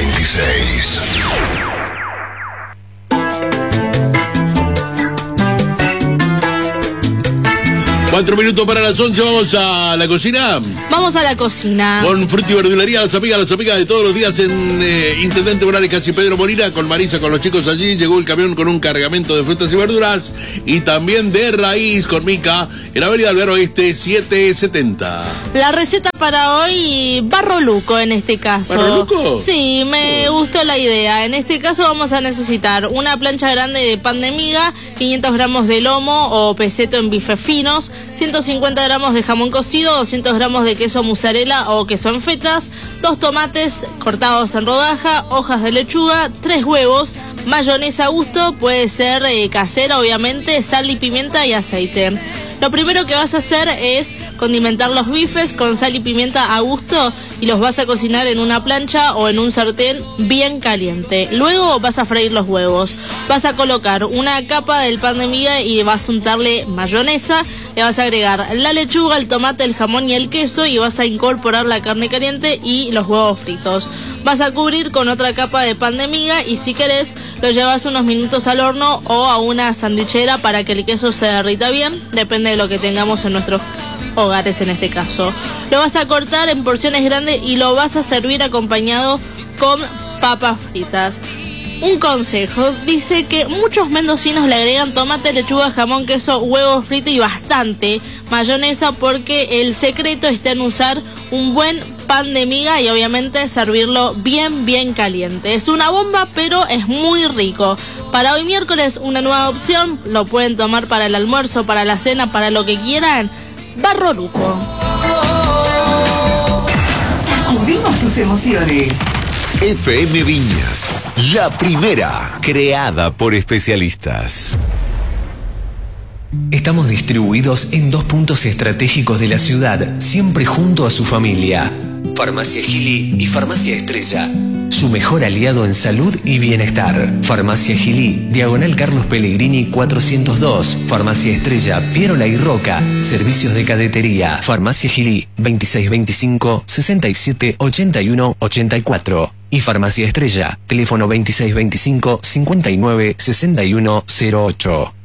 26. 4 minutos para las 11, vamos a la cocina. Vamos a la cocina. Con fruta y verdulería, las amigas de todos los días en Intendente Morales, casi Pedro Molina, con Marisa, con los chicos allí. Llegó el camión con un cargamento de frutas y verduras y también de raíz con Mica, en Avenida Alvear Oeste 770. La receta para hoy, barroluco en este caso. ¿Barroluco? Sí, me gustó la idea. En este caso vamos a necesitar una plancha grande de pan de miga, 500 gramos de lomo o peseto en bifes finos, 150 gramos de jamón cocido, 200 gramos de queso mozzarella o queso en fetas, 2 tomates cortados en rodaja, hojas de lechuga, 3 huevos, mayonesa a gusto, puede ser casera obviamente, sal y pimienta y aceite. Lo primero que vas a hacer es condimentar los bifes con sal y pimienta a gusto y los vas a cocinar en una plancha o en un sartén bien caliente. Luego vas a freír los huevos. Vas a colocar una capa del pan de miga y vas a untarle mayonesa. Le vas a agregar la lechuga, el tomate, el jamón y el queso y vas a incorporar la carne caliente y los huevos fritos. Vas a cubrir con otra capa de pan de miga y si querés lo llevas unos minutos al horno o a una sandwichera para que el queso se derrita bien, depende de lo que tengamos en nuestros hogares en este caso. Lo vas a cortar en porciones grandes y lo vas a servir acompañado con papas fritas. Un consejo, dice que muchos mendocinos le agregan tomate, lechuga, jamón, queso, huevo frito y bastante mayonesa porque el secreto está en usar un buen pan de miga y obviamente servirlo bien caliente. Es una bomba, pero es muy rico. Para hoy miércoles, una nueva opción, lo pueden tomar para el almuerzo, para la cena, para lo que quieran. Barroluco. Sacudimos tus emociones. FM Viñas, la primera, creada por especialistas. Estamos distribuidos en 2 puntos estratégicos de la ciudad, siempre junto a su familia. Farmacia Gili y Farmacia Estrella, su mejor aliado en salud y bienestar. Farmacia Gili, Diagonal Carlos Pellegrini 402. Farmacia Estrella, Pierola y Roca, servicios de cadetería. Farmacia Gili, 2625 67 81 84. Y Farmacia Estrella, teléfono 2625 59 61 08.